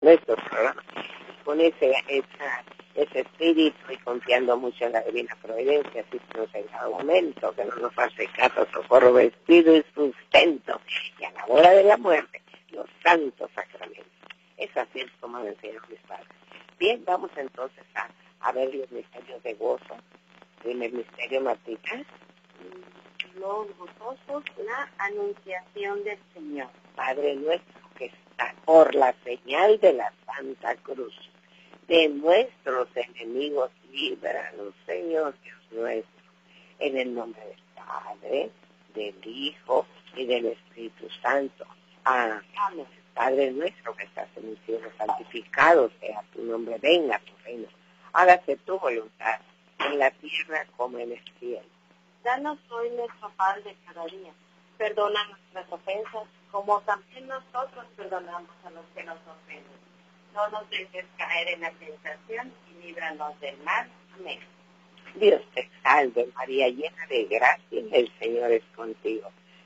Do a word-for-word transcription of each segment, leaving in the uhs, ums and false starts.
nuestro programa con ese, esa, ese espíritu y confiando mucho en la divina providencia, así que nos en cada momento, que no nos hace caso, socorro, vestido y sustento, y a la hora de la muerte, los santos sacramentos. Es así es como me enseñaron mis padres. Bien, vamos entonces a, a ver los misterios de gozo. Primer misterio, Martita. Los gozosos, la anunciación del Señor. Padre nuestro que está por la señal de la Santa Cruz, de nuestros enemigos, líbranos, Señor Dios nuestro, en el nombre del Padre, del Hijo y del Espíritu Santo. Amén. Padre nuestro que estás en el cielo, santificado sea tu nombre, venga tu reino, hágase tu voluntad, en la tierra como en el cielo. Danos hoy nuestro pan de cada día. Perdona nuestras ofensas, como también nosotros perdonamos a los que nos ofenden. No nos dejes caer en la tentación y líbranos del mal. Amén. Dios te salve, María, llena de gracia, el Señor es contigo.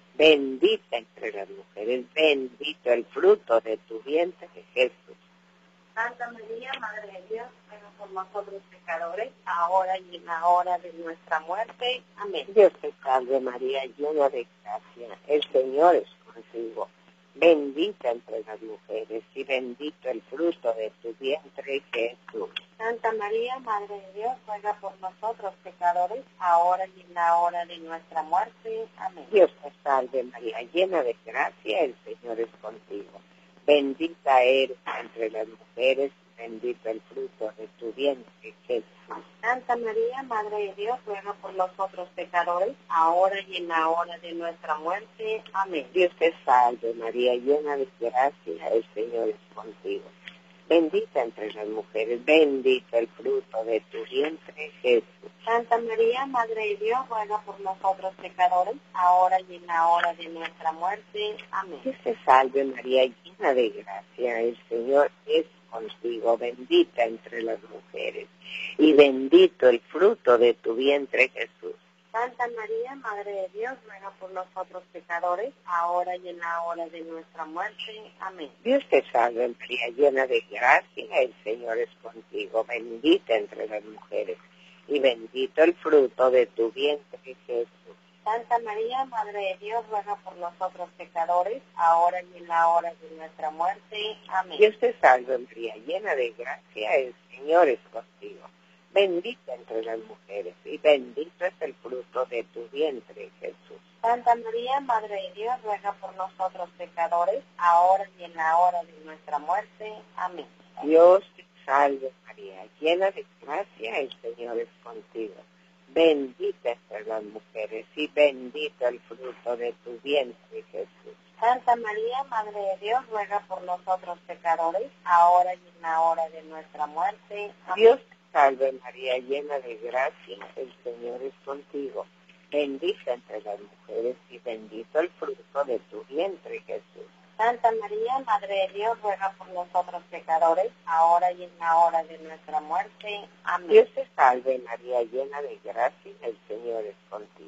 Bendita entre las mujeres, bendito el fruto de tu vientre, Jesús. Santa María, Madre de Dios, ruega por nosotros pecadores, ahora y en la hora de nuestra muerte. Amén. Dios te salve, María, llena de gracia, el Señor es contigo. Bendita entre las mujeres y bendito el fruto de tu vientre, Jesús. Santa María, Madre de Dios, ruega por nosotros pecadores, ahora y en la hora de nuestra muerte. Amén. Dios te salve, María, llena de gracia, el Señor es contigo. Bendita eres entre las mujeres, bendito el fruto de tu vientre, Jesús. Santa María, Madre de Dios, ruega por nosotros pecadores, ahora y en la hora de nuestra muerte. Amén. Dios te salve, María, llena de gracia, el Señor es contigo. Bendita entre las mujeres, bendito el fruto de tu vientre, Jesús. Santa María, Madre de Dios, ruega por nosotros pecadores, ahora y en la hora de nuestra muerte. Amén. Dios te salve, María, llena de gracia, el Señor es contigo. Bendita entre las mujeres, y bendito el fruto de tu vientre, Jesús. Santa María, Madre de Dios, ruega por nosotros pecadores, ahora y en la hora de nuestra muerte. Amén. Dios te salve, María, llena de gracia, el Señor es contigo. Bendita entre las mujeres, y bendito el fruto de tu vientre, Jesús. Santa María, Madre de Dios, ruega por nosotros pecadores, ahora y en la hora de nuestra muerte. Amén. Dios te salve, María, llena de gracia, el Señor es contigo. Bendita entre las mujeres, y bendito es el fruto de tu vientre, Jesús. Santa María, Madre de Dios, ruega por nosotros pecadores, ahora y en la hora de nuestra muerte. Amén. Dios te salve, María, llena de gracia, el Señor es contigo. Bendita entre las mujeres, y bendito el fruto de tu vientre, Jesús. Santa María, Madre de Dios, ruega por nosotros pecadores, ahora y en la hora de nuestra muerte. Amén. Dios te salve, María, llena de gracia, el Señor es contigo. Bendita entre las mujeres, y bendito el fruto de tu vientre, Jesús. Santa María, Madre de Dios, ruega por nosotros pecadores, ahora y en la hora de nuestra muerte. Amén. Dios te salve, María, llena de gracia, el Señor es contigo.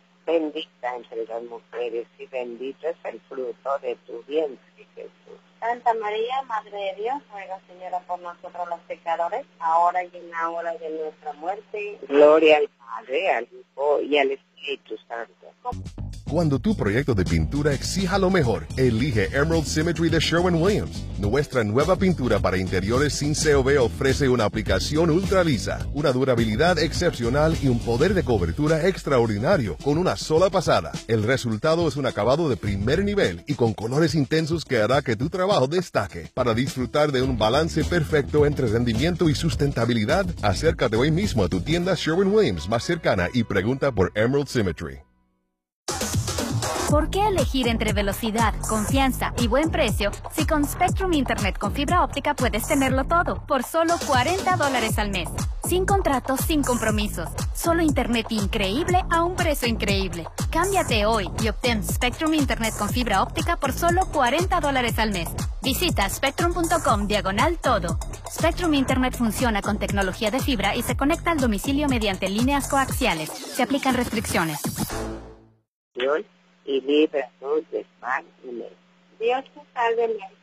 Bendita entre las mujeres, y bendito es el fruto de tu vientre, Jesús. Santa María, Madre de Dios, ruega, Señora, por nosotros los pecadores, ahora y en la hora de nuestra muerte. Gloria al Padre, al Hijo y al Espíritu Santo. Cuando tu proyecto de pintura exija lo mejor, elige Emerald Symmetry de Sherwin-Williams. Nuestra nueva pintura para interiores sin C O V ofrece una aplicación ultra lisa, una durabilidad excepcional y un poder de cobertura extraordinario con una sola pasada. El resultado es un acabado de primer nivel y con colores intensos que hará que tu trabajo destaque. Para disfrutar de un balance perfecto entre rendimiento y sustentabilidad, acércate hoy mismo a tu tienda Sherwin-Williams más cercana y pregunta por Emerald Symmetry. ¿Por qué elegir entre velocidad, confianza y buen precio si con Spectrum Internet con fibra óptica puedes tenerlo todo por solo cuarenta dólares al mes? Sin contratos, sin compromisos. Solo Internet increíble a un precio increíble. Cámbiate hoy y obtén Spectrum Internet con fibra óptica por solo cuarenta dólares al mes. Visita spectrum punto com diagonal todo. Spectrum Internet funciona con tecnología de fibra y se conecta al domicilio mediante líneas coaxiales. Se aplican restricciones. Dios y líbranos del mal. Amén. Dios te salve, María.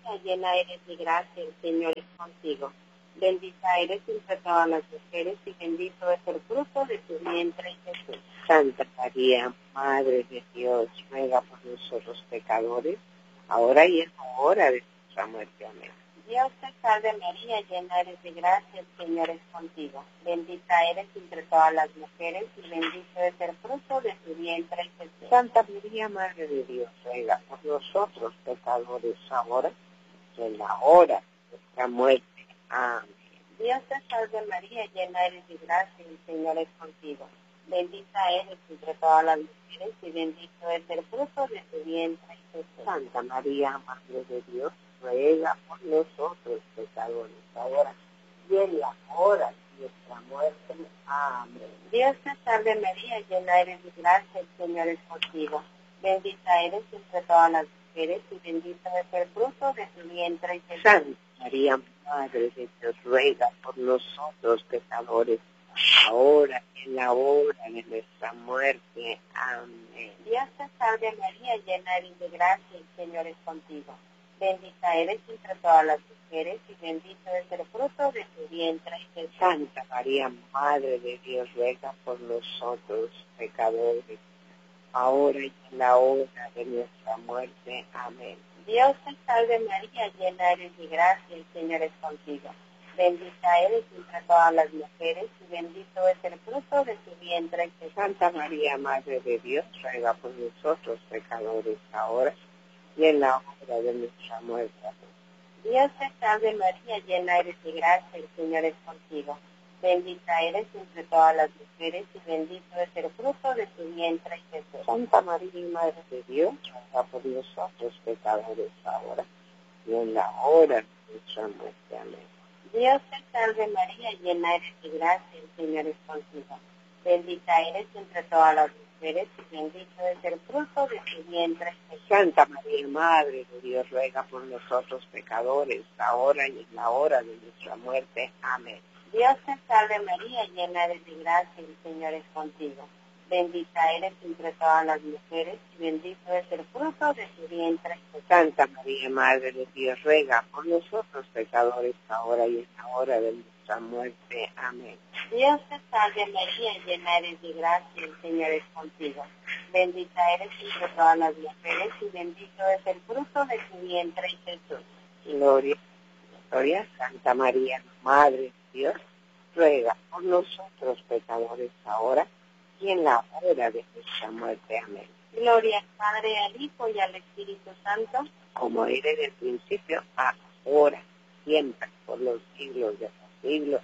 María, llena eres de gracia, el Señor es contigo. Bendita eres entre todas las mujeres y bendito es el fruto de tu vientre, Jesús. Santa María, Madre de Dios, ruega por nosotros pecadores, ahora y en la hora de nuestra muerte. Amén. Dios te salve María, llena eres de gracia, el Señor es contigo. Bendita eres entre todas las mujeres y bendito es el fruto de tu vientre, Jesús. Santa María, Madre de Dios, ruega por nosotros pecadores, ahora y en la hora de nuestra muerte. Amén. Dios te salve María, llena eres de gracia, el Señor es contigo. Bendita eres entre todas las mujeres y bendito es el fruto de tu vientre, Jesús. Santa María, Madre de Dios, ruega por nosotros pecadores, ahora y en la hora de nuestra muerte. Amén. Dios te salve María, llena eres de gracia, el Señor es contigo. Bendita eres entre todas las mujeres y bendito es el fruto de tu vientre, Jesús. Santa María, Madre de Dios, ruega por nosotros pecadores, ahora y en la hora de nuestra muerte. Amén. Dios te salve María, llena eres de gracia, el Señor es contigo. Bendita eres entre todas las mujeres y bendito es el fruto de tu vientre, Jesús. Santa María, Madre de Dios, ruega por nosotros pecadores, ahora y en la hora de nuestra muerte. Amén. Dios te salve María, llena eres de gracia, el Señor es contigo. Bendita eres entre todas las mujeres y bendito es el fruto de tu vientre, Jesús. Santa María, Madre de Dios, ruega por nosotros pecadores, ahora y en la hora de nuestra muerte. Amén. Dios te salve María, llena eres de gracia, el Señor es contigo. Bendita eres entre todas las mujeres y bendito es el fruto de tu vientre, Jesús. Santa María, Madre de Dios, ruega por nosotros pecadores, ahora y en la hora de nuestra muerte. Amén. Dios te salve María, llena eres de gracia, el Señor es contigo. Bendita eres entre todas las mujeres y bendito es el fruto de tu vientre, Jesús. Santa María, Madre de Dios, ruega por nosotros pecadores, ahora y en la hora de nuestra muerte. Amén. Dios te salve María, llena eres de gracia, el Señor es contigo. Bendita eres entre todas las mujeres y bendito es el fruto de tu vientre, Jesús. Santa María, Madre de Dios, ruega por nosotros pecadores, ahora y en la hora de nuestra muerte. Amén. Dios te salve María, llena eres de gracia, el Señor es contigo. Bendita eres entre todas las mujeres y bendito es el fruto de tu vientre, Jesús. Gloria, gloria, Santa María, Madre de Dios, ruega por nosotros pecadores, ahora y en la hora de nuestra muerte. Amén. Gloria al Padre, al Hijo y al Espíritu Santo, como era en el principio, ahora, siempre, por los siglos de los siglos.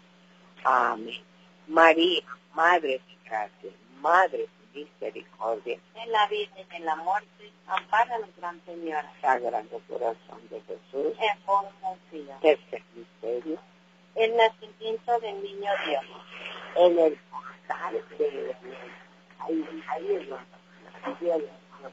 Amén. María, Madre de gracia, Madre de misericordia, en la vida y en la muerte, ampáranos, Gran Señora. Sagrado Corazón de Jesús, En vos confío. tercer misterio, El nacimiento del Niño Dios. en el portal de ahí, ahí es donde nació el Señor.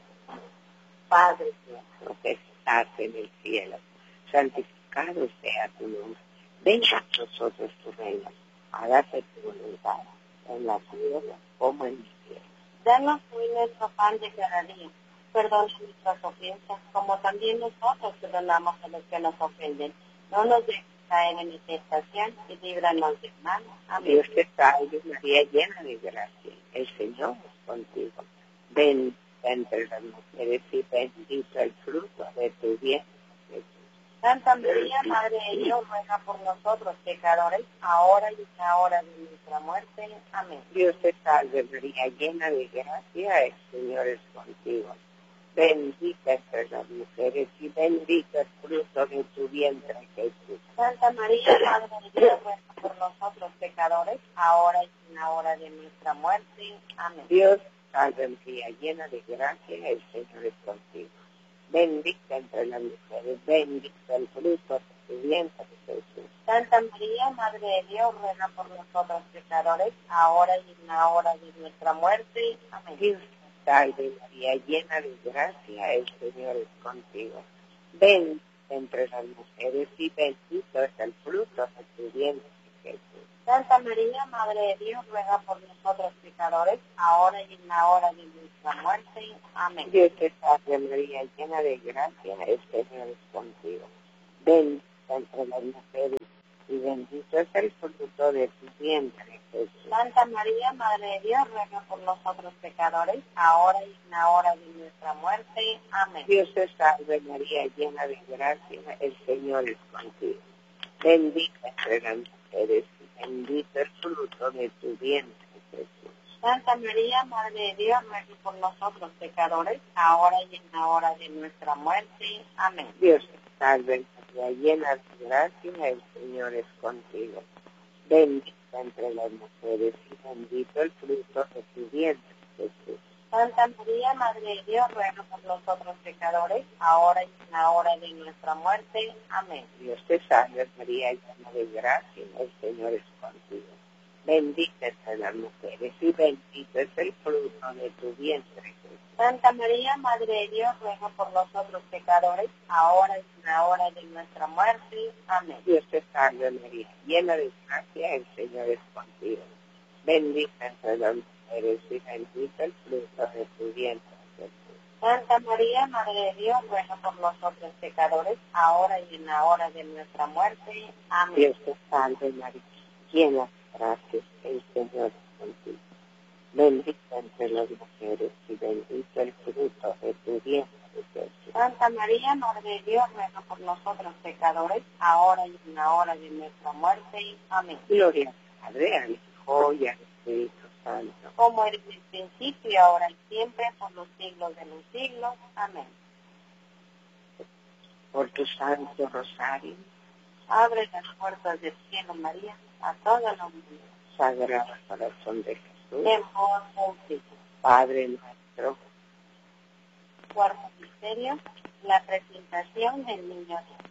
Padre nuestro que estás en el cielo, santificado sea tu nombre. Venga a nosotros tu reino, hágase tu voluntad, en la tierra como en el cielo. Danos hoy nuestro pan de cada día. Perdona nuestras ofensas, como también nosotros perdonamos a los que nos ofenden. No nos dejes caer en la tentación y líbranos del mal. Amén. Dios te salve, María, llena de gracia. El Señor es contigo. Bendita entre las mujeres y bendito el fruto de tu vientre, Jesús. Santa María, Madre de Dios, ruega por nosotros pecadores, ahora y en la hora de nuestra muerte. Amén. Dios te salve, María, llena de gracia. El Señor es contigo. Bendita entre las mujeres y bendito el fruto de tu vientre, Jesús. Santa María, Madre de Dios, ruega por nosotros pecadores, ahora y en la hora de nuestra muerte. Amén. Dios salve, María, llena de gracia, el Señor es contigo. Bendita entre las mujeres, bendito el fruto de tu vientre, Jesús. Santa María, Madre de Dios, ruega por nosotros pecadores, ahora y en la hora de nuestra muerte. Amén. Dios salve, María, llena de gracia, el Señor es contigo. Bendita entre las mujeres y bendito es el fruto de tu vientre, Jesús. Santa María, Madre de Dios, ruega por nosotros pecadores, ahora y en la hora de nuestra muerte. Amén. Dios te salve, María, llena de gracia, el Señor es contigo. bendita entre las mujeres, y bendito es el fruto de tu vientre, Jesús. Santa María, Madre de Dios, ruega por nosotros pecadores, ahora y en la hora de nuestra muerte. Amén. Dios te salve María, llena de gracia, el Señor es contigo. Bendita entre las mujeres, y bendito el fruto de tu vientre, Jesús. Santa María, Madre de Dios, ruega por nosotros pecadores, ahora y en la hora de nuestra muerte. Amén. Dios te salve María, llena de gracia, el Señor es contigo. Bendita entre las mujeres, y bendito el fruto de tu vientre, Jesús. Santa María, Madre de Dios, ruega por nosotros pecadores, ahora y en la hora de nuestra muerte. Amén. Dios te salve María, llena de gracia, el Señor es contigo. Bendita entre las mujeres, y bendito es el fruto de tu vientre, Jesús. Santa María, Madre de Dios, ruega por nosotros pecadores, ahora y en la hora de nuestra muerte. Amén. Dios te salve María, llena de gracia, el Señor es contigo. Bendita entre las mujeres, y bendito el fruto de tu vientre, Jesús. Santa María, Madre de Dios, ruega por nosotros pecadores, ahora y en la hora de nuestra muerte. Amén. Dios te salve María, llena de gracia, el Señor es contigo. Bendita entre las mujeres, y bendito el fruto de tu vientre, Jesús. Santa María, Madre de Dios, ruega por nosotros pecadores, ahora y en la hora de nuestra muerte. Amén. Gloria al Padre, al Hijo y al Espíritu Santo. Como era en el principio, y ahora y siempre, por los siglos de los siglos. Amén. Por tu santo rosario, abre las puertas del cielo, María, a toda la humanidad. Sagrado Corazón de Jesús, En vos confío. Padre nuestro, Cuarto misterio, la presentación del niño Dios.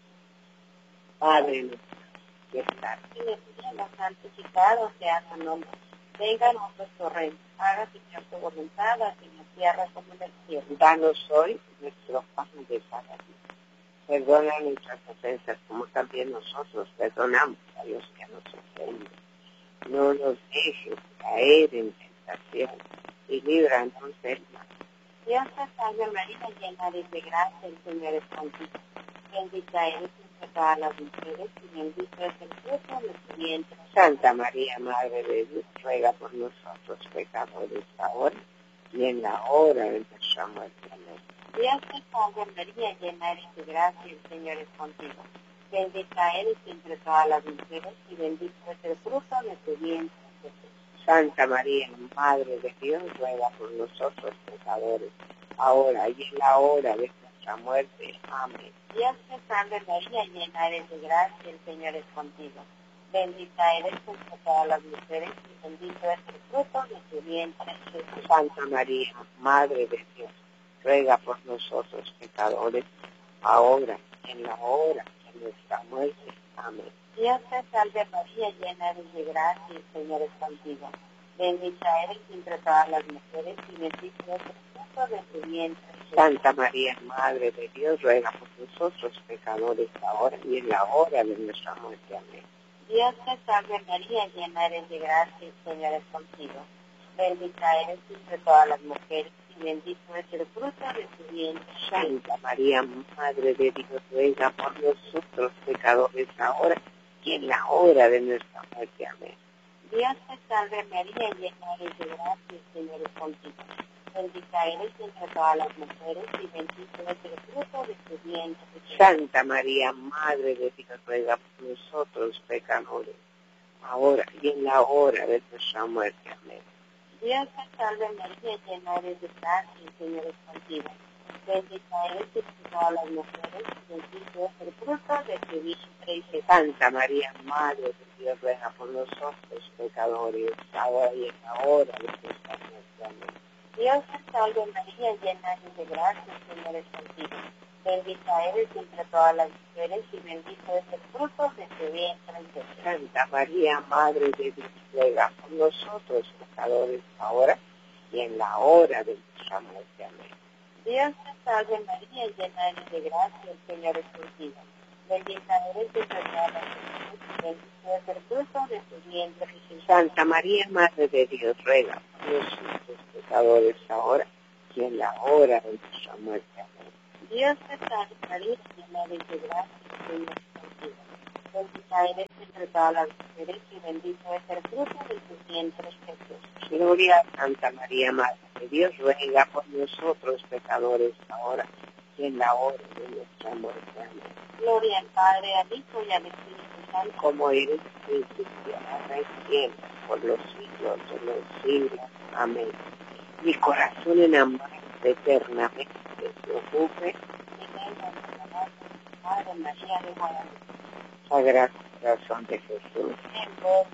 Padre nuestro, que estás En el cielo, santificado sea tu nombre. Venga a nosotros tu reino. Hágase tu voluntad, así en la tierra como en el cielo. danos hoy nuestro pan de cada día. Perdona nuestras ofensas, como también nosotros perdonamos a los que nos ofenden. No nos dejes caer en tentación, y líbranos del mal. Dios te salve María, llena eres de gracia, el Señor es contigo. Bendita eres entre todas las mujeres, y bendito es el fruto de tu vientre. Santa María, Madre de Dios, ruega por nosotros pecadores, ahora y en la hora de nuestra muerte. Amén. Dios te salve María, llena eres de gracia, el Señor es contigo. Bendita eres entre todas las mujeres, y bendito es el fruto de tu vientre, Jesús. Santa María, Madre de Dios, ruega por nosotros pecadores, ahora y en la hora de nuestra muerte. Amén. Dios te salve María, llena eres de gracia, el Señor es contigo. Bendita eres entre todas las mujeres, y bendito es el fruto de tu vientre, Jesús. Santa María, Madre de Dios, ruega por nosotros pecadores, ahora y en la hora de nuestra muerte. Amén. Dios te salve María, llena eres de gracia, el Señor es contigo. Bendita eres entre todas las mujeres, y bendito es el fruto de tu vientre, Jesús. Santa María, Madre de Dios, ruega por nosotros pecadores, ahora y en la hora de nuestra muerte. Amén. Dios te salve María, llena eres de gracia, el Señor es contigo. Bendita eres entre todas las mujeres, y bendito es el fruto de tu vientre. Santa María, Madre de Dios, ruega por nosotros pecadores, ahora y en la hora de nuestra muerte. Amén. Dios te salve María, llena eres de gracia, el Señor es contigo. Bendita eres entre todas las mujeres, y bendito es el fruto de tu vientre. Santa María, Madre de Dios, ruega por nosotros pecadores, ahora y en la hora de nuestra muerte. Amén. Dios te salve María, llena eres de gracia, el Señor es contigo. Bendita eres entre todas las mujeres, y bendito es el fruto de tu vientre, Jesús. Santa María, Madre de Dios, ruega por nosotros pecadores, ahora y en la hora de nuestra muerte. Amén. Dios te salve María, llena eres de gracia, el Señor es contigo. Bendita eres entre todas las mujeres, y bendito es el fruto de tu vientre, Jesús. Santa María, Madre de Dios, ruega por nosotros pecadores, ahora y en la hora de nuestra muerte. Amén. Dios te salve María, llena eres de gracia, el Señor es contigo. Bendita eres entre todas las mujeres, y bendito es el fruto de tu vientre, Jesús. Santa María, Madre de Dios, ruega por nosotros pecadores, ahora y en la hora de nuestra muerte. Amén. Dios te salve María, llena eres de gracia, el Señor es contigo. bendita eres entre todas las mujeres y bendito es el fruto de tu vientre, Jesús. Gloria a Santa María, Madre de Dios, ruega por nosotros pecadores ahora y en la hora de nuestra muerte. Amén. Gloria al Padre, al Hijo y al Espíritu Santo. Como eres principio, ahora y siempre, por los siglos de los siglos. Amén. Mi corazón enamorado eternamente se ocupe. Madre María de Guadalupe. Sagrado Corazón de Jesús. En vos,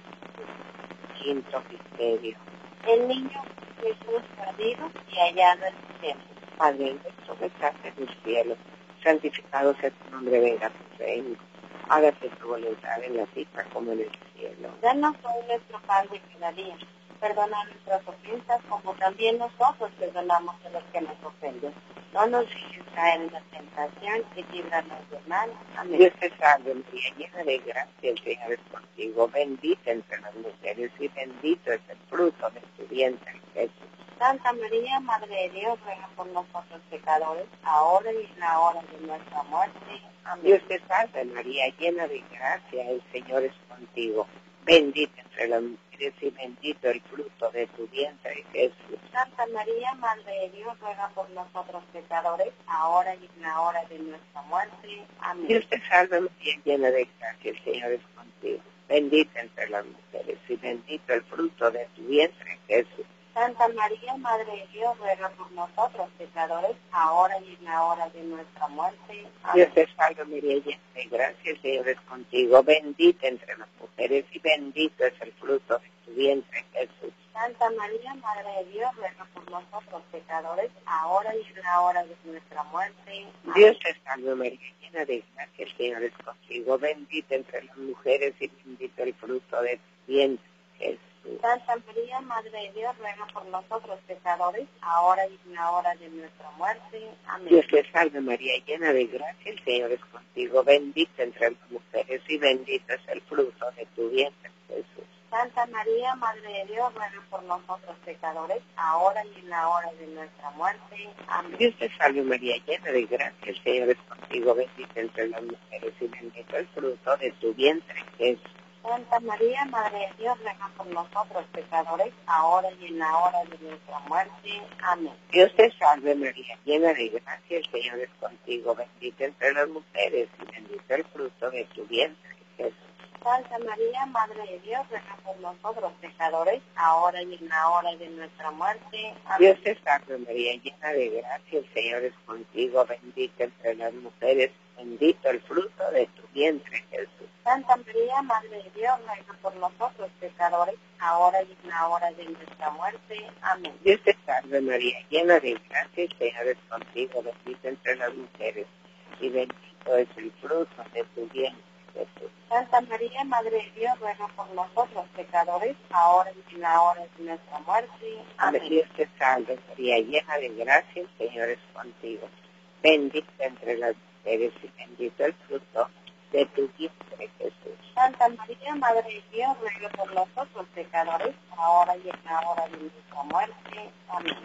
Quinto misterio. el niño Jesús perdido y hallado en el cielo. Padre nuestro que estás en el cielo, santificado sea tu nombre, venga tu reino. Hágase tu voluntad en la tierra como en el cielo. Danos hoy nuestro pan de cada día. Perdona nuestras ofensas como también nosotros perdonamos a los que nos ofenden. No nos dejes caer en la tentación y líbranos del mal. Amén. Dios te salve, María, llena de gracia, el Señor es contigo. Bendita entre las mujeres y bendito es el fruto de tu vientre, Jesús. Santa María, Madre de Dios, ruega por nosotros pecadores, ahora y en la hora de nuestra muerte. Amén. Dios te salve, María, llena de gracia, el Señor es contigo. Bendita entre las mujeres y bendito el fruto de tu vientre, Jesús. Santa María, Madre de Dios, ruega por nosotros pecadores, ahora y en la hora de nuestra muerte. Amén. Dios te salve, María, llena de gracia, el Señor es contigo. Bendita entre las mujeres y bendito el fruto de tu vientre, Jesús. Santa María, Madre de Dios, ruega por nosotros pecadores, ahora y en la hora de nuestra muerte. Amén. Dios te salve, María, llena de gracia, el Señor es contigo. Bendita entre las mujeres y bendito es el fruto de tu vientre, Jesús. Santa María, Madre de Dios, ruega por nosotros pecadores, ahora y en la hora de nuestra muerte. Amén. Dios te salve, María, llena de gracia, el Señor es contigo. Bendita entre las mujeres y bendito el fruto de tu vientre, Jesús. Santa María, Madre de Dios, ruega por nosotros pecadores, ahora y en la hora de nuestra muerte. Amén. Dios te salve, María, llena de gracia, el Señor es contigo. Bendita entre las mujeres y bendito es el fruto de tu vientre, Jesús. Santa María, Madre de Dios, ruega por nosotros pecadores, ahora y en la hora de nuestra muerte. Amén. Dios te salve, María, llena de gracia, el Señor es contigo. Bendita entre las mujeres y bendito el fruto de tu vientre, Jesús. Santa María, Madre de Dios, ruega por nosotros pecadores, ahora y en la hora de nuestra muerte. Amén. Dios te salve, María, llena de gracia, el Señor es contigo. Bendita entre las mujeres y bendito el fruto de tu vientre, Jesús. Santa María, Madre de Dios, ruega por nosotros pecadores, ahora y en la hora de nuestra muerte. Amén. Dios te salve, María, llena de gracia, el Señor es contigo. Bendita entre las mujeres, bendito el fruto de tu vientre, Jesús. Santa María, Madre de Dios, ruega por nosotros pecadores, ahora y en la hora de nuestra muerte. Amén. Dios te salve, María, llena de gracia, el Señor es contigo. Bendita entre las mujeres y bendito es el fruto de tu vientre, Jesús. Santa María, Madre de Dios, ruega por nosotros pecadores, ahora y en la hora de nuestra muerte. Amén. Dios te salve, María, llena de gracia, el Señor es contigo. Bendita entre las mujeres y bendito el fruto de tu vientre, Jesús. Santa María, Madre de Dios, ruega por nosotros pecadores, ahora y en la hora de nuestra muerte. Amén.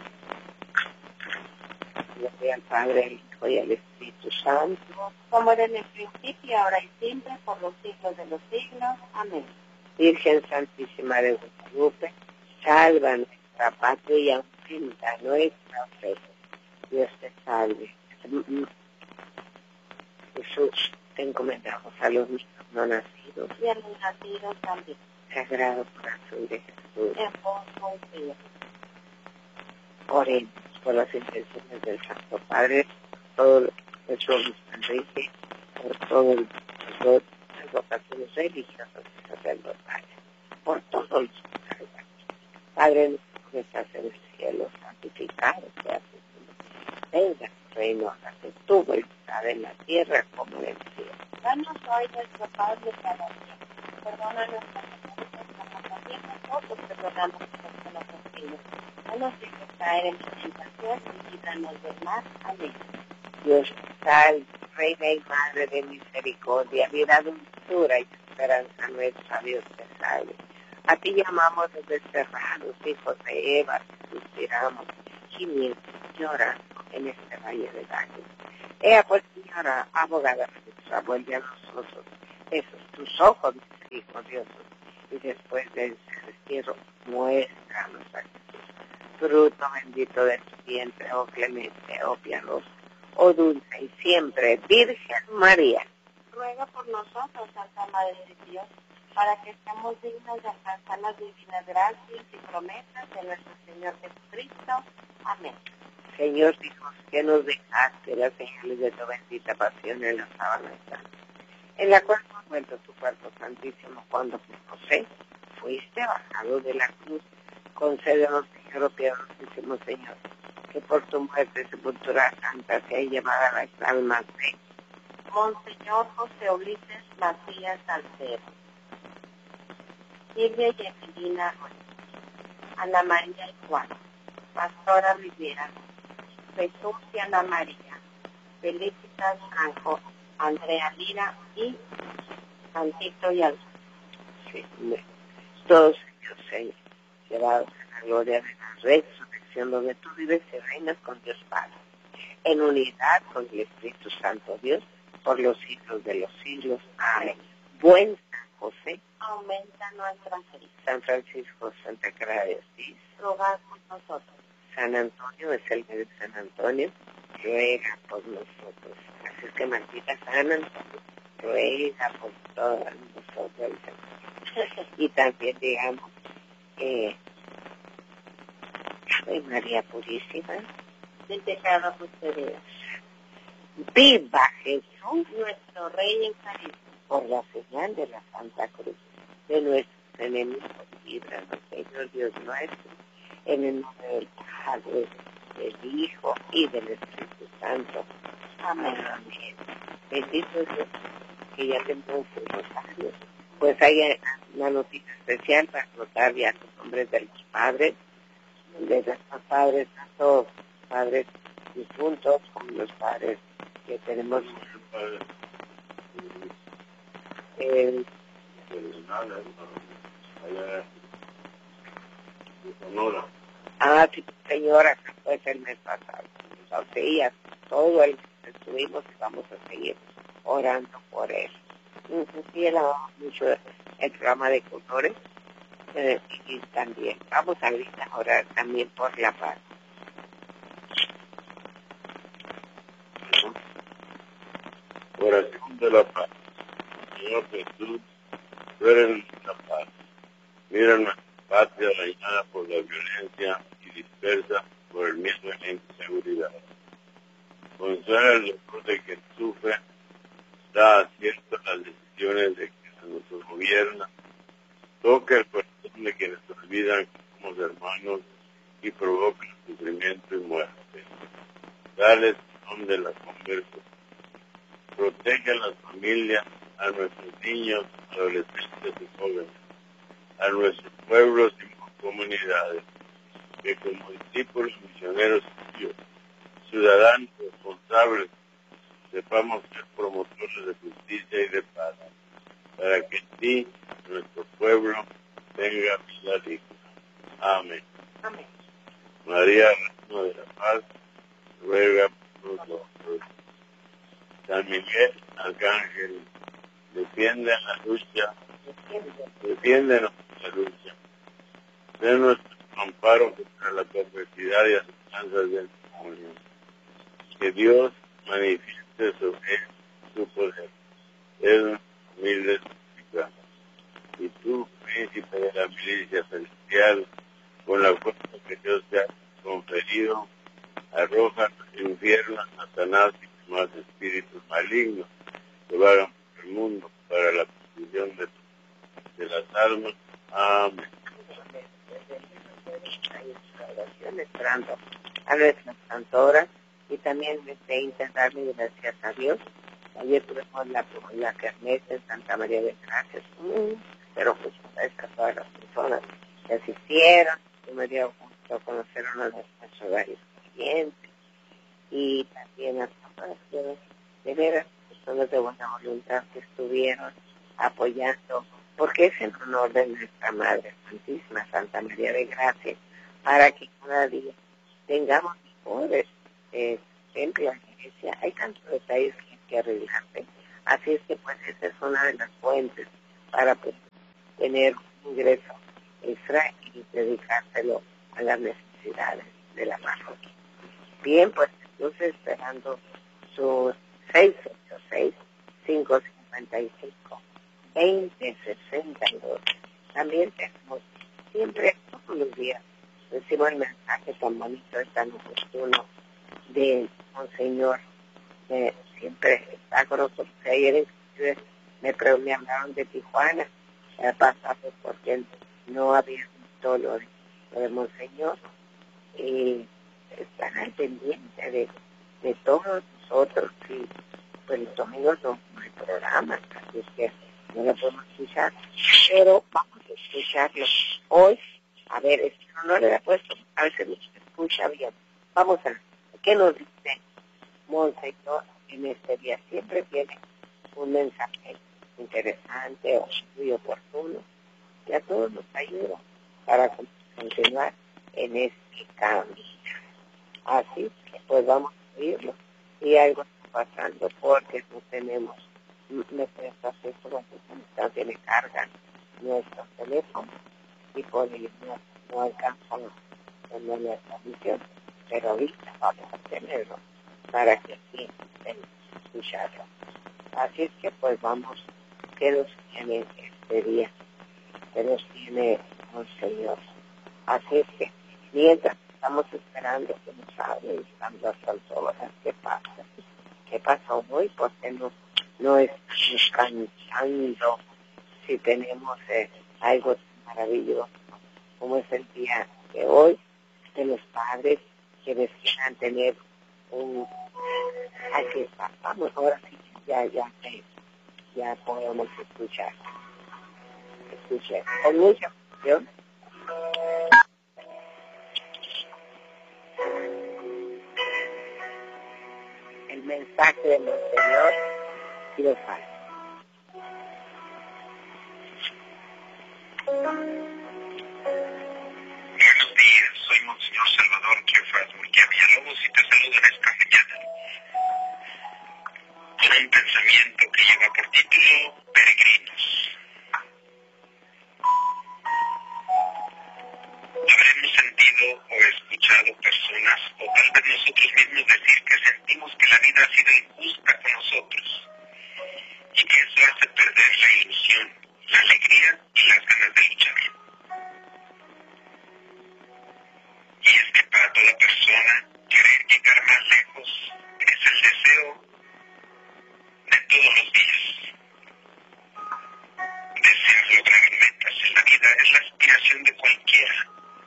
Gloria al Padre, al Hijo y al Espíritu Santo. Como era en el principio, ahora y siempre, por los siglos de los siglos. Amén. Virgen Santísima de Guadalupe, salva nuestra patria y aumenta nuestra fe. Dios te salve. Jesús, te encomendamos a los niños no nacidos. Y a los nacidos también. Sagrado Corazón de Jesús. En vos confío. Oremos por las intenciones del Santo Padre, por todo nuestro obispo Enrique, por todo el por las vocaciones religiosas y sacerdotales, por todos los sacerdotes. Padre nuestro que estás en el cielo, santificado sea tu nombre. Venga tu reino, hágase tu voluntad en la tierra como en el cielo. Danos hoy nuestro pan de cada día. Perdona nuestras ofensas como también nosotros perdonamos a los que nos ofenden. No nos dejes caer en la tentación y líbranos del mal. Amén. Dios salve, Reina y Madre de misericordia, vida, dulzura y esperanza nuestra, Dios te salve. A ti llamamos los desterrados, hijos de Eva, suspiramos, gimiendo, llorando en este valle de lágrimas. Ea pues, Señora, abogada nuestra, vuelve a nosotros esos tus ojos, misericordiosos, y después del destierro, muéstranos a Jesús, fruto bendito de tu vientre, oh clemente, oh piadoso, oh dulce y siempre Virgen María. Ruega por nosotros, Santa Madre de Dios, para que estemos dignos de alcanzar las divinas gracias y promesas de nuestro Señor Jesucristo. Amén. Señor Dios, que nos dejaste las señales de tu bendita pasión en la sábana santa, en la cual has vuelto tu cuerpo santísimo cuando por José fuiste bajado de la cruz. Concédenos, Señor, piadosísimo Señor, que por tu muerte y sepultura santa sea llevada las almas de Monseñor José Ulises Macías Salcero, Silvia y Evelina Ruiz, Ana María y Juan, Pastora Rivera, Jesús y Ana María, Felicitas Anjo, Andrea Lira y Santito y Alfonso. sí, todos ellos, Señor, llevados a la gloria de la resurrección, donde tú vives y reinas con Dios Padre, en unidad con el Espíritu Santo Dios, por los siglos de los siglos. Amén. Buen San José, Aumenta nuestra fe. San Francisco, Santa Clara de Asís, Rogad por nosotros. San Antonio, es el de San Antonio, ruega por nosotros. Así es que, maldita San Antonio, ruega por todos nosotros. Y también, digamos, eh, Ave María Purísima, Sin pecado concebido. viva Jesús, Nuestro Rey en Carisma. por la señal de la Santa Cruz, de nuestros enemigos, líbranos, Señor Dios nuestro, en el nombre del Padre, del Hijo y del Espíritu Santo. Amén. Amén. Bendito Dios, que ya tenemos el rosario. Pues hay una noticia especial para anotar ya los nombres de los padres, de nuestros padres, tanto padres difuntos como los padres que tenemos. Eh, ah, sí, señora, que fue el mes pasado. Entonces, ella, todo el que estuvimos y vamos a seguir orando por él. Sí, él amaba mucho el programa de colores eh, y también vamos a orar también por la paz. Oración de la paz. Señor Jesús, tú eres nuestra paz. Mira nuestra patria dañada por la violencia y dispersa por el miedo y la inseguridad. Consuela el dolor de quien sufre, da acierto a las decisiones de quienes nos gobiernan, toca el corazón de quienes olvidan que somos hermanos y provoca el sufrimiento y muerte. Dale el don de la conversión. Protege a las familias, a nuestros niños, adolescentes y jóvenes, a nuestros pueblos y comunidades, que como discípulos misioneros tuyos, ciudadanos responsables, sepamos ser promotores de justicia y de paz, para que en ti, nuestro pueblo, tenga vida digna. Amén. Amén. María, Reina de la Paz, ruega por nosotros. San Miguel, Arcángel, defiende la lucha, defiéndenos en la lucha. Sé nuestro amparo contra la perversidad y asechanzas del demonio. Que Dios manifieste sobre él su poder. Es nuestro humilde súplica. Y tú, príncipe de la milicia celestial, con la fuerza que Dios te ha conferido, arroja al infierno a Satanás y demás espíritus malignos que vagan por el mundo para la perdición de, de las almas. Amén. Esperando a nuestras cantoras y también desde darle gracias a Dios. Ayer tuvimos la, la kermés en Santa María de Gracias, mm, pero pues a todas las personas que asistieron, que me dio gusto conocer a uno de nuestros varios clientes y también a todas de, de veras personas de buena voluntad que estuvieron apoyando, porque es en honor de nuestra Madre Santísima, Santa María de Gracia, para que cada día tengamos mejores eh, templos, la iglesia. Hay tantos detalles que hay que arreglarse. Así es que pues esa es una de las fuentes para pues, tener un ingreso extra y dedicárselo a las necesidades de la parroquia. Bien, pues entonces esperando sus seis ocho seis, cinco cinco cinco, dos cero seis dos. También tenemos siempre, todos los días, recibo el mensaje tan bonito y tan oportuno de Monseñor, que siempre está con nosotros. Ayer me, pre- me hablaron de Tijuana, eh, pasado porque no había visto lo de, lo de Monseñor, y están al pendiente de, de todos nosotros, y pues los domingos no, no hay programas, así es que no lo podemos escuchar, pero vamos a escucharlo hoy. A ver, es que no le he puesto, a ver si nos escucha bien. Vamos a ver, ¿qué nos dice Monseñor en este día? Siempre tiene un mensaje interesante o muy oportuno que a todos nos ayuda para continuar en este camino. Así que pues vamos a oírlo. Y algo está pasando porque no tenemos, me prestas esto, no tiene carga nuestro teléfono y por ello no, no alcanzamos a tener la transmisión, pero ahorita vamos a tenerlo para que así estén escucharlo. Así es que pues vamos, que nos tiene este día, que nos tiene Monseñor. Así es que mientras estamos esperando que nos hablen, están las horas, ¿qué pasa? ¿Qué pasa hoy? Porque no, no estamos cantando si tenemos eh, algo maravilloso como es el día de hoy, de los padres que desean tener un... Aquí está, vamos, ahora sí, ya, ya, ya podemos escuchar. Escuchen, con mucha atención. El mensaje del Señor y los padres. Buenos días, soy Monseñor Salvador Kiofras Murguía Villalobos y te saludo en esta mañana con un pensamiento que lleva por título Peregrinos. Habremos sentido o escuchado personas, o tal vez nosotros mismos decir que sentimos que la vida ha sido injusta con nosotros y que eso hace perder la ilusión, la alegría y las ganas de luchar. Y es que para toda persona, querer llegar más lejos es el deseo de todos los días. Desear lograr metas en la vida es la aspiración de cualquiera.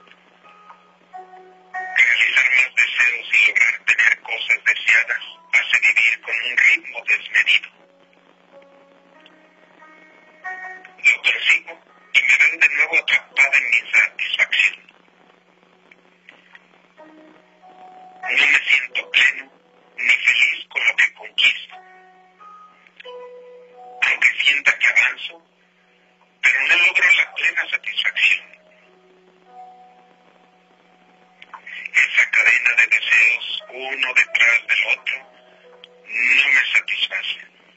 Realizar más deseos y lograr tener cosas deseadas hace vivir con un ritmo desmedido. Lo persigo y me veo de nuevo atrapada en mi insatisfacción. No me siento pleno ni feliz con lo que conquisto. Aunque sienta que avanzo, pero no logro la plena satisfacción. Esa cadena de deseos, uno detrás del otro, no me satisface.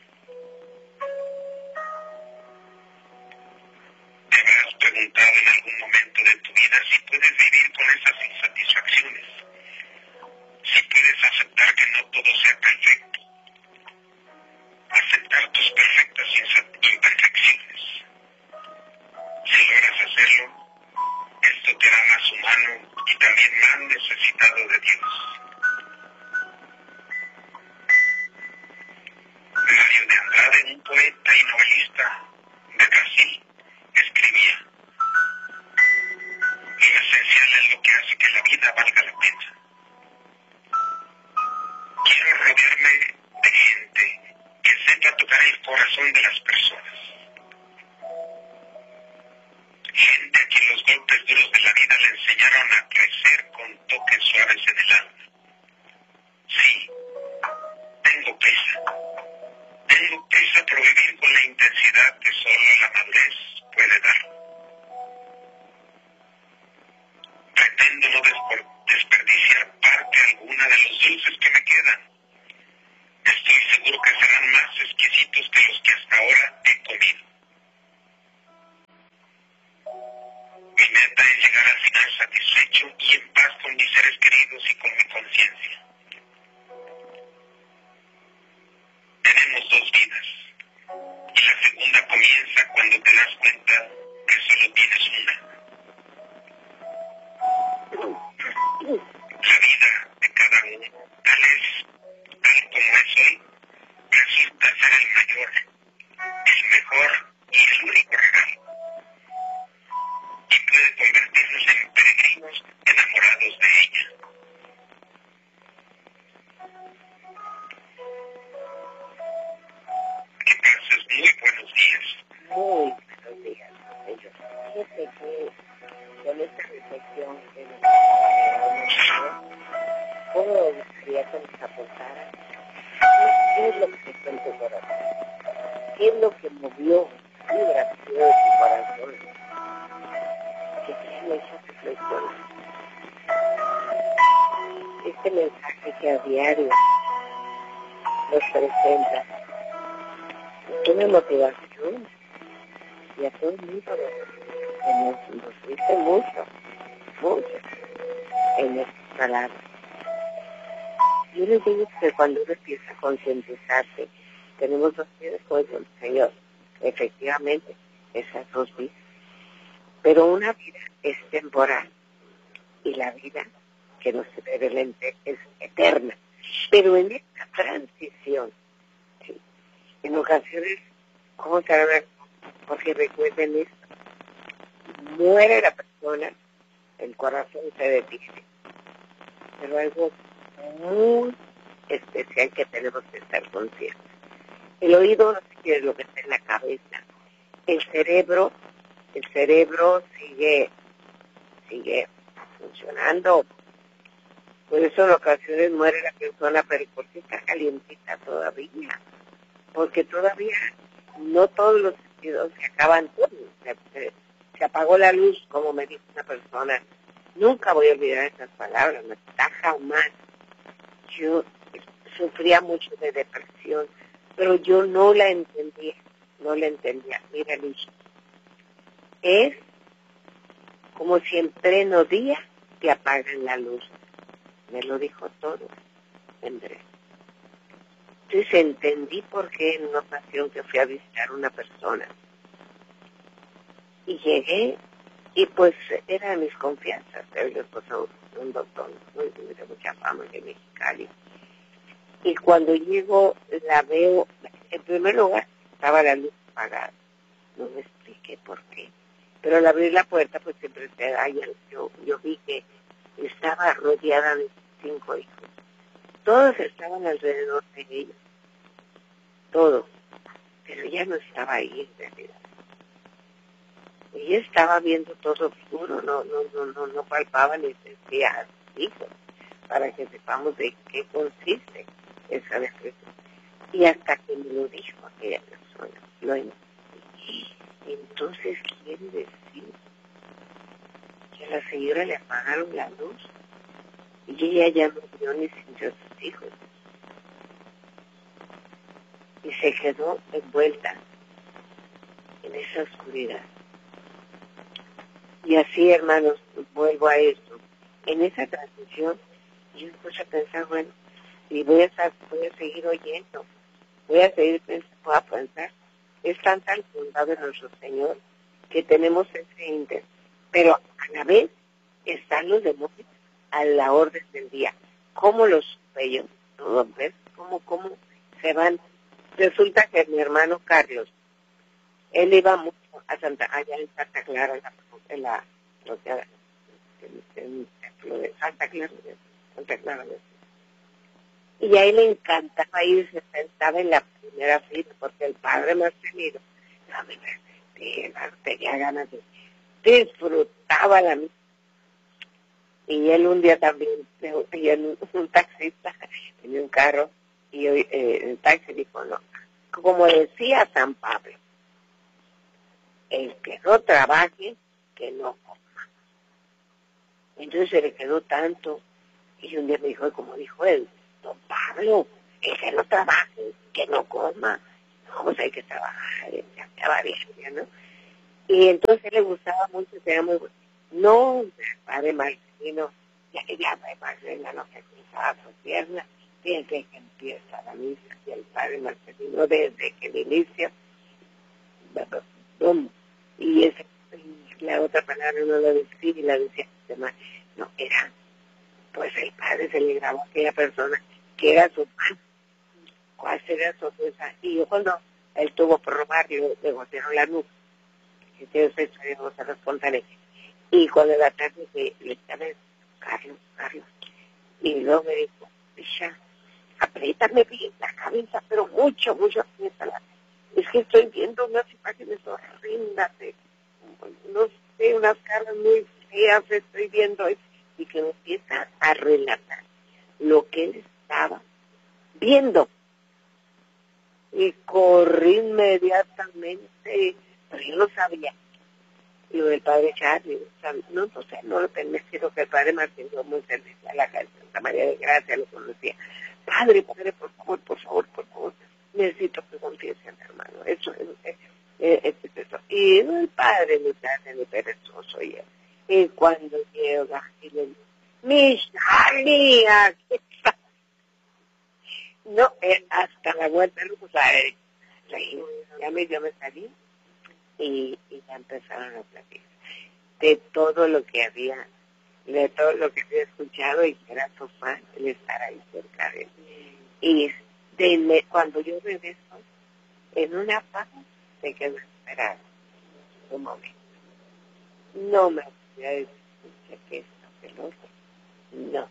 ¿Te habrás preguntado en algún momento de tu vida si puedes vivir con esas insatisfacciones? Si puedes aceptar que no todo sea perfecto, aceptar tus perfectas imperfecciones. Si logras hacerlo, esto te hará más humano y también más necesitado de Dios. Mario de Andrade, un poeta y novelista de Brasil, escribía: lo esencial es lo que hace que la vida valga la pena. Quiero rodearme de gente que sepa tocar el corazón de las personas. Gente a quien los golpes duros de la vida le enseñaron a crecer con toques suaves en el alma. Sí, tengo prisa. Tengo prisa por vivir con la intensidad que solo la madurez puede dar. Pretendo no despor- desperdiciar parte alguna de los dulces que me quedan. Estoy seguro que serán más exquisitos que y en paz con mis seres queridos y con mi conciencia. Tenemos dos vidas, y la segunda comienza cuando te das cuenta que solo tienes una. La vida de cada uno, tal es, tal como es hoy, resulta ser el mayor, el mejor y el único regalo. Y puede convertirnos en peregrinos enamorados de ella. Que pases muy buenos días. Muy buenos días, señor. Fíjate que con esta reflexión que nos ¿cómo me gustaría que nos aportara? ¿Qué es lo que está en tu corazón? ¿Qué es lo que movió la vibración de tu corazón? Que tiene esa reflexión. Este mensaje que a diario nos presenta una motivación y a todo el mundo nos, nos dice mucho, mucho en estas palabras. Yo les digo que cuando uno empieza a concientizarse, tenemos dos vidas, como dice el Señor, efectivamente, esas dos vidas. Pero una vida es temporal y la vida que nos revela es eterna. Pero en esta transición, ¿sí? En ocasiones, ¿cómo se hará? Porque recuerden esto, muere la persona, el corazón se detiene. Pero algo muy especial que tenemos que estar conscientes. El oído no sé qué es lo que está en la cabeza. El cerebro, el cerebro sigue, sigue funcionando. Por eso en ocasiones muere la persona, pero porque está calientita todavía. Porque todavía no todos los sentidos se acaban todos. Se, se, se apagó la luz, como me dijo una persona. Nunca voy a olvidar esas palabras, no está jamás. Yo sufría mucho de depresión, pero yo no la entendía, no la entendía. Mira, Luis, es como si en pleno día te apagan la luz. Me lo dijo todo, Andrés. Entonces entendí por qué en una ocasión que fui a visitar a una persona. Y llegué, y pues era de mis confianzas, era el esposo de un doctor muy de mucha fama de Mexicali. Y cuando llego, la veo, en primer lugar, estaba la luz apagada. No me expliqué por qué. Pero al abrir la puerta, pues siempre se hallan. Yo, yo vi que estaba rodeada de cinco hijos. Todos estaban alrededor de ella. Todos. Pero ella no estaba ahí en realidad. Ella estaba viendo todo oscuro, no, no, no, no, no palpaba ni decía a sus hijos, para que sepamos de qué consiste esa depresión. Y hasta que me lo dijo aquella persona, lo entendí. Entonces quiere decir que a la señora le apagaron la luz y ella ya no vio ni sintió a sus hijos. Y se quedó envuelta en esa oscuridad. Y así, hermanos, vuelvo a esto. En esa transición, yo empecé a pensar, bueno, y voy a, estar, voy a seguir oyendo, voy a seguir pensando, voy a pensar. Es tanta el bondad de nuestro Señor que tenemos ese índice. Pero a la vez están los demonios a la orden del día. ¿Cómo los supe yo? ¿No ves? ¿Cómo, cómo se van? Resulta que mi hermano Carlos, él iba mucho a Santa, allá en Santa Clara, en la, en la en, en, en, de Santa Clara, Santa Clara. Y a él le encantaba ir, se sentaba en la primera fila, porque el padre Marcelino, no me tenía ganas de, disfrutaba la misa. Y él un día también, y él, un taxista, tenía un carro, y eh, el taxi dijo, no, como decía San Pablo, el que no trabaje, que no coma. Entonces se le quedó tanto, y un día me dijo, como dijo él, don Pablo, el que no trabaje, que no coma. No, pues hay que trabajar, ya me va bien, ¿no? Y entonces le gustaba mucho, se llama, no, padre Marcelino, Marcelino, ya, ya Marcelino no se cruzaba su pierna, desde que empieza la misa, y el padre Marcelino desde que el inicio, boom, y esa, la otra palabra no la decía y la decía demás, no, era, pues el padre se le grabó a aquella persona que era su pan, cuál sería su cosa, y yo cuando él tuvo por robar, le, le gotearon la nuca, que yo esa historia no se las contaré, y cuando la tarde que le estaba Carlos, Carlos, y luego me dijo, ya, apriétame bien la cabeza, pero mucho, mucho apriétala. Es que estoy viendo unas imágenes horrendas, de, no sé, unas caras muy feas estoy viendo, y que me empieza a relatar lo que él estaba viendo. Y corrí inmediatamente, pero yo no sabía. Y lo del padre Charlie, no, no sé, no lo tenía, sino que el padre Martín dio muy servicio a la casa de Santa María de Gracia, lo conocía. Padre, padre, por favor, por favor, por favor, necesito que confíes en mi hermano. Eso es, es, es, es eso. Y no el padre ni tarde ni perezoso, y, y cuando llega, y le dice, mi Charlie, ¿qué pasa? No, eh, hasta la vuelta no pues a ver, ya me, yo me salí y, y ya empezaron a platicar de todo lo que había, de todo lo que había escuchado y que era su fan, el estar ahí cerca de él. Y de me, cuando yo regreso, en una paz se quedó esperando un momento. No me voy a decir que esto, que lo otro. No.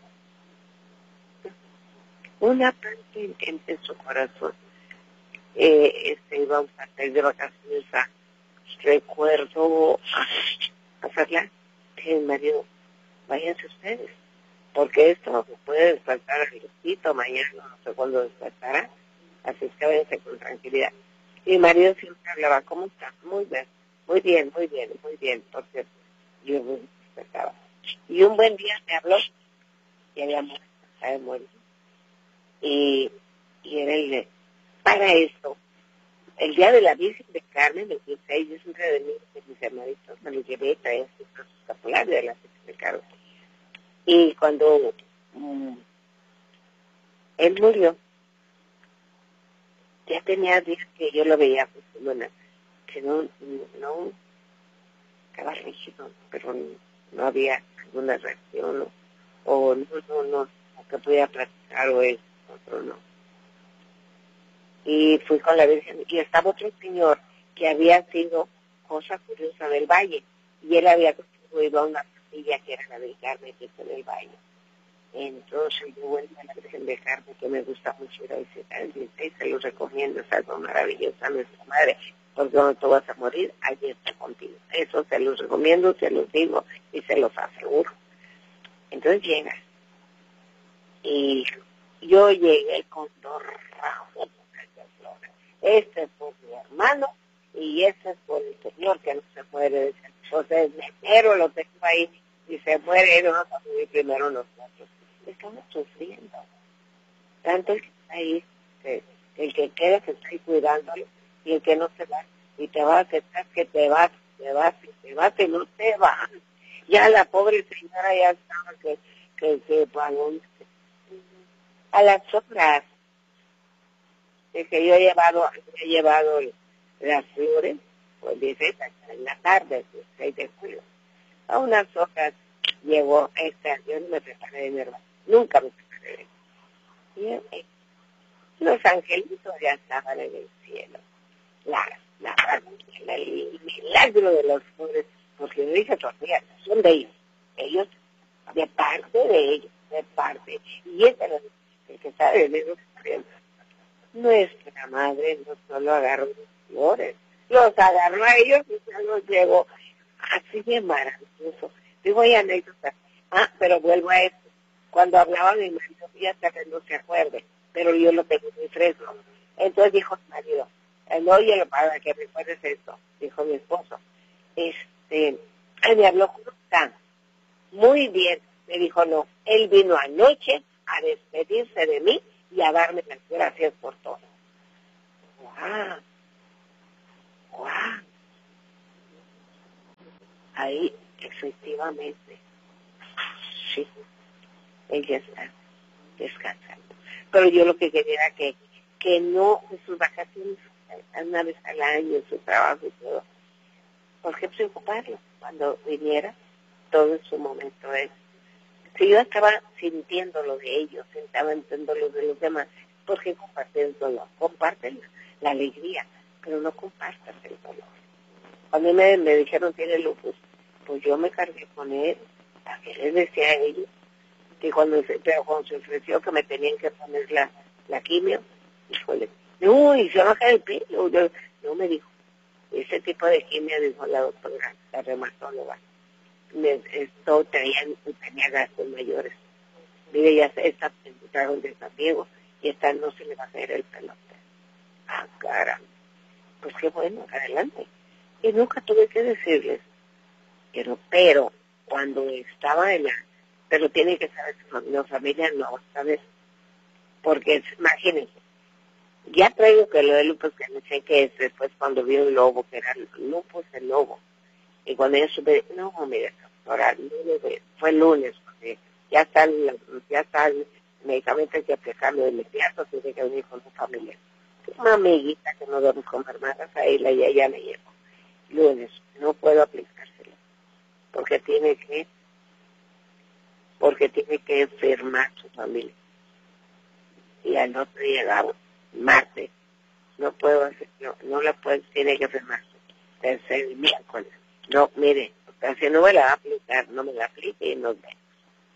Una parte en, en, en su corazón. Eh, este, íbamos a hacer de vacaciones a, recuerdo a, a Ferlán, que el marido, váyanse ustedes, porque esto puede despertar al grito mañana, no sé cuándo despertará, así es que váyanse con tranquilidad. Y mi marido siempre hablaba, ¿cómo está? Muy bien, muy bien, muy bien, muy bien, porque yo me despertaba. Y un buen día me habló, y había muerto, había muerto, y, y era el de, para esto, el día de la Virgen de Carmen, el dieciséis, yo siempre de, mí, de mis hermanitos, me lo llevé y traía sus escapularios de la Virgen de Carmen. Y cuando um, él murió, ya tenía días que yo lo veía, pues, bueno, que no, no, estaba rígido, pero no, no había ninguna reacción, o, o no, no, no, o que podía platicar, o eso, otro no. Y fui con la Virgen, y estaba otro señor que había sido cosa curiosa del Valle, y él había contribuido a una capilla que era la del Carmen, que está en el Valle. Entonces yo vuelvo a la Virgen de Carmen, que me gusta mucho ir a visitar el dieciséis, se los recomiendo, es algo maravilloso a nuestra madre, porque cuando tú vas a morir, allí está contigo. Eso se los recomiendo, se los digo y se los aseguro. Entonces llegas, y yo llegué con dos ramos de flores. Este es por mi hermano y este es por el señor que no se muere. Entonces me entero, lo tengo ahí, y se muere, no nos va a morir primero nosotros. Estamos sufriendo. Tanto el que está ahí, que, el que queda que está ahí cuidándolo, y el que no se va, y te vas, que estás, que te vas, te vas, y te vas, y no te vas. Ya la pobre señora ya estaba que, que, que, bueno, a las horas de que yo he llevado, he llevado las flores, pues dice, en la tarde, el seis de julio, a unas horas llegó esta, yo no me preparé de mi hermano, nunca me preparé de él. Y eh, los angelitos ya estaban en el cielo, la, la, la, el milagro de los flores, porque yo dije todavía, son de ellos, ellos, de parte de ellos, de parte, y ese es el que sabe de eso. Nuestra madre no solo agarró los flores, los agarró a ellos y se los llevó. Así de maravilloso. Digo, hay anécdotas. Ah, pero vuelvo a esto. Cuando hablaba de mi marido, fíjate que no se acuerde, pero yo lo tengo muy fresco. Entonces dijo mi marido, oye, para que recuerdes esto, dijo mi esposo. Este, él me habló, ¿cómo está? Muy bien. Me dijo, no, él vino anoche a despedirse de mí y a darme las gracias por todo. ¡Guau! ¡Guau! Ahí, efectivamente, sí, ella está descansando. Pero yo lo que quería era que, que no, en sus vacaciones, una vez al año, en su trabajo y todo, ¿por qué preocuparlo? Cuando viniera, todo en su momento es. Si yo estaba sintiendo lo de ellos, estaba entendiendo lo de los demás, ¿por qué compartir el dolor? Comparten la alegría, pero no compartas el dolor. Cuando me, me dijeron tiene lupus, pues yo me cargué con él, a que les decía a ellos, que cuando se, pero cuando se ofreció que me tenían que poner la, la quimio, híjole, no, y se baja el pelo, yo, no me dijo, ese tipo de quimio, dijo la doctora, la reumatóloga, me, esto tenía, tenía gastos mayores. Mire, ya esta entraron de San Diego y esta no se le va a caer el pelo. Ah, caramba, pues qué bueno, adelante. Y nunca tuve que decirles, pero, pero cuando estaba en la, pero tiene que saber que la familia no, ¿sabes? Porque imagínense, ya traigo que lo de lupus, que no sé qué es, después cuando vi un lobo, que era el lupus, el lobo, y cuando yo supe, no, mira, doctora, fue el lunes, porque ya está el, ya está el medicamento, hay que aplicarlo de inmediato, tiene que venir con su familia. Una amiguita que no debe comer más, ahí la ya, ya le llevo. Lunes, no puedo aplicárselo, porque tiene que, porque tiene que enfermar su familia. Y al otro llegaba, martes, no puedo hacer, no, no la puedo, tiene que enfermar. Tercer miércoles, no, mire, si no me la va a aplicar, no me la aplique y nos vemos.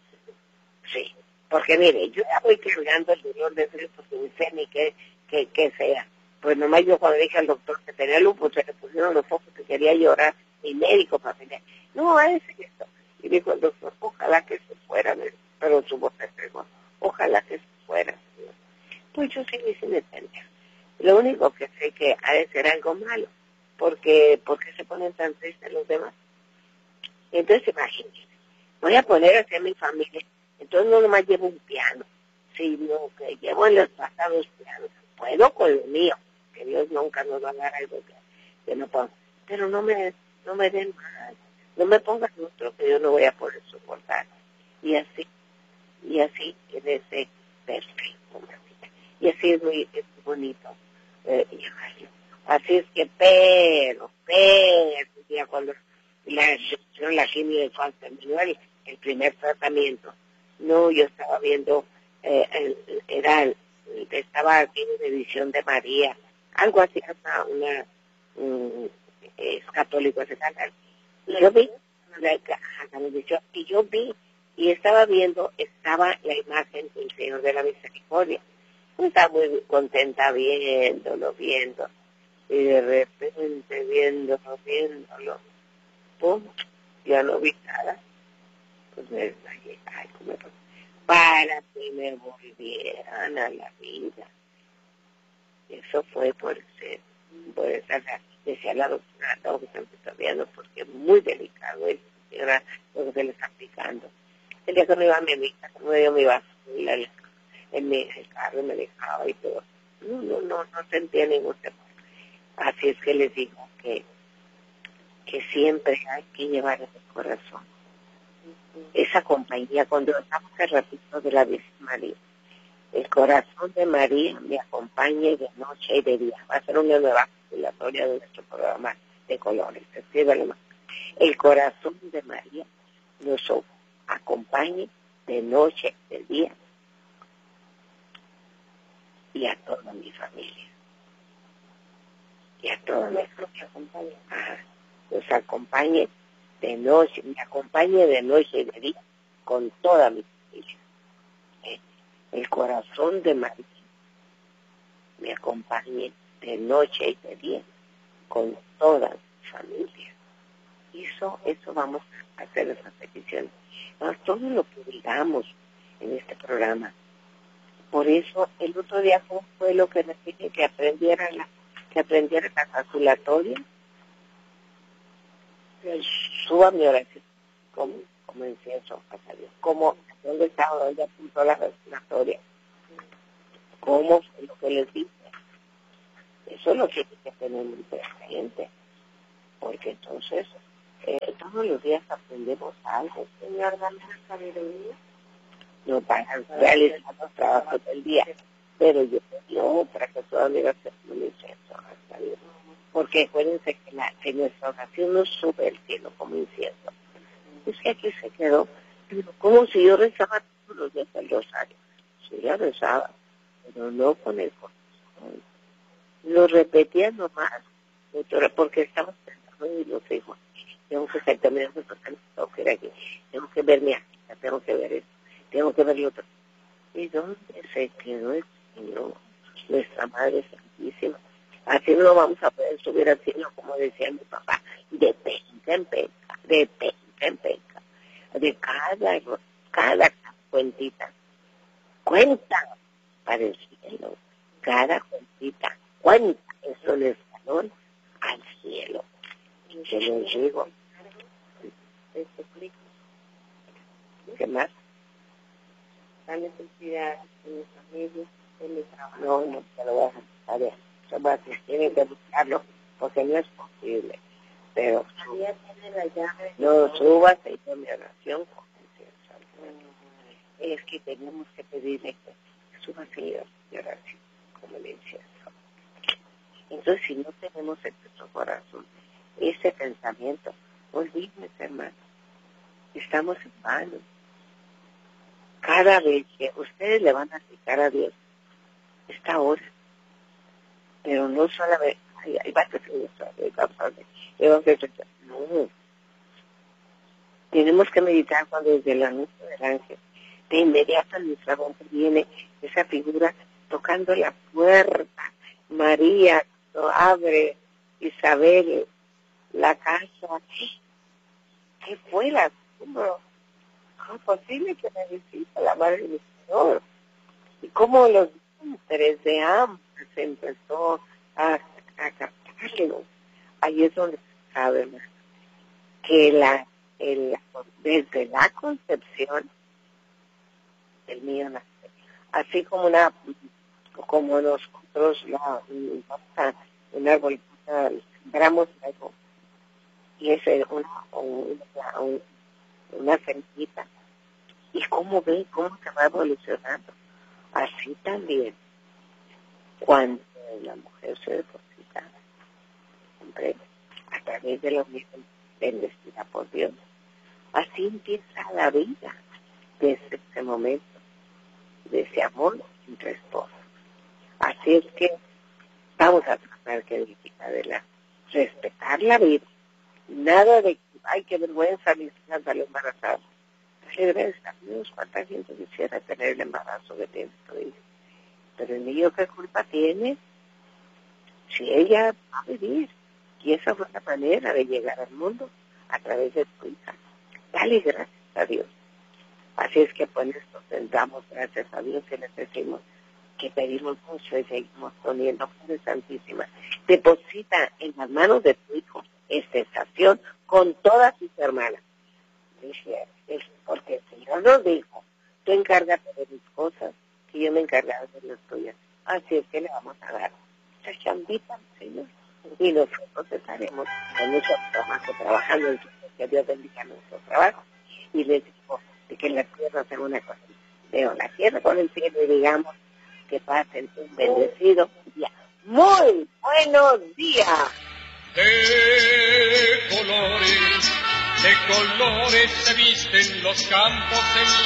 Sí, porque mire, yo ya voy cargando el dolor de frío porque ni sé ni qué, qué, qué sea. Pues nomás yo cuando dije al doctor que tenía lupus, se le pusieron los ojos que quería llorar, mi médico para pelear. No, es esto. Y dijo el doctor, ojalá que se fuera, pero su voz se pegó, ojalá que se fuera. Pues yo seguí sin entender. Lo único que sé que ha de ser algo malo, porque, porque se ponen tan tristes los demás. Entonces imagínense, voy a poner así a mi familia, entonces no nomás llevo un piano, sino que llevo en los pasados pianos, puedo con lo mío, que Dios nunca nos va a dar algo que, que no puedo, pero no me, no me den más, no me pongan otro que yo no voy a poder soportar, y así, y así, en ese perfecto, y así es muy, es muy bonito, eh, así es que, pero, pero, ya cuando la la quimio de cuando terminó el, el primer tratamiento, no, yo estaba viendo, eh, el, era el, estaba aquí en Edición de María, algo así, hasta una, um, es católico ese canal, y yo vi la, la bendición, y yo vi, y estaba viendo, estaba la imagen del Señor de la Misericordia, pues estaba muy contenta viéndolo, viendo, y de repente viéndolo, viéndolo, pum, ya no vi nada, pues me desmayé, ay, ¿cómo me... para que me volvieran a la vida. Eso fue por ser, por esa, decía la doctora, tengo que estar estudiando porque es muy delicado, es era lo que se le está aplicando. El día que no iba a mi amiga, que no yo me iba a subir en, en, mi, en el carro, me dejaba y todo. No, no, no, no sentía ningún temor. Así es que les digo que, que siempre hay que llevar en el corazón esa compañía, cuando estamos el ratito de la Virgen María. El corazón de María me acompañe de noche y de día. Va a ser una nueva consulatoria de nuestro programa de colores. Escríbelo más. El corazón de María nos acompañe de noche y de día y a toda mi familia. Y a todos nuestros que acompañan. Ah, nos acompañe de noche, me acompañe de noche y de día con toda mi familia. ¿Eh? El corazón de María me acompañe de noche y de día con toda mi familia. Y eso, eso vamos a hacer esa petición. No, todo lo que digamos en este programa. Por eso el otro día fue lo que me dije que aprendiera la, que aprendiera la calculatoria. Suba mi oración como, como incienso a Dios, como donde estaba, ella apuntó la respiratoria, como es lo que les dice. Eso es lo que hay que tener muy presente, porque entonces eh, todo todos los días aprendemos algo. Señor, dame la sabiduría. No para realizar los trabajos del día. Pero yo tengo otra que todavía hacer un incienso. Porque acuérdense que, la, que nuestra oración no sube el cielo como incienso. Es que aquí se quedó, pero como si yo rezaba todos los días el rosario. Sí, ya rezaba, pero no con el corazón. Lo repetía nomás, porque estamos pensando en los hijos. Tengo que estar también, tengo que ir aquí, tengo que ver mi agenda, tengo que ver esto, tengo que ver lo otro. ¿Y dónde se quedó el Señor, nuestra Madre Santísima? Así no vamos a poder subir al cielo, como decía mi papá, de penca en penca, de penca en penca, de cada, cada cuentita. Cuenta para el cielo, cada cuentita, cuenta, eso es el escalón al cielo. Yo les digo, ¿qué más? La necesidad de mis amigos, de mi trabajo. No, no, te lo voy a dejar. Tienen que buscarlo porque no es posible. Pero María tiene la llave. no subas y yo mi oración con incienso. Es que tenemos que pedirle que suba Señor mi oración como el incienso. Entonces, si no tenemos en nuestro corazón ese pensamiento, olvídense, hermano, estamos en vano. Cada vez que ustedes le van a aplicar a Dios esta hora, pero no solamente, ay, ay, va a ser no. Tenemos que meditar cuando desde el anuncio del ángel, de inmediato en nuestra mente viene esa figura tocando la puerta. María lo abre, Isabel, la casa. ¿Qué fue la asombro? ¿Cómo es posible que me visite la madre del Señor? Y cómo los intereses de ambos se empezó a, a captarlo. Ahí es donde se sabe más que la, el, desde la concepción el mío nace. Así como una, como nosotros la, una, un árbol, sembramos algo y es una, una, una, una semillita. Y cómo ve, cómo se va evolucionando. Así también, cuando la mujer se deposita, hombre, a través de la unión bendecida por Dios, así empieza la vida desde ese momento, de ese amor entre esposos. Así es que vamos a tratar que edificar de la respetar la vida, nada de ay qué vergüenza mis hijas salió embarazada. Dale gracias a Dios, cuánta gente quisiera tener el embarazo que tiene tu hija. Pero el niño, ¿qué culpa tiene? Si ella va a vivir, y esa fue la manera de llegar al mundo a través de tu hija. Dale gracias a Dios. Así es que por esto damos gracias a Dios y les decimos que pedimos mucho y seguimos poniendo, Padre Santísima, deposita en las manos de tu hijo esta estación con todas sus hermanas. Dice, es porque el Señor nos dijo, tú encárgate de mis cosas, que yo me encargaré de las tuyas. Así es que le vamos a dar esa chambita al Señor. Y nosotros estaremos con mucho trabajo trabajando en su que Dios bendiga nuestro trabajo. Y les digo de que en la tierra sea una cosa. Veo la tierra con el cielo y digamos que pasen un bendecido día. Muy buenos días. De colores, de colores se visten los campos en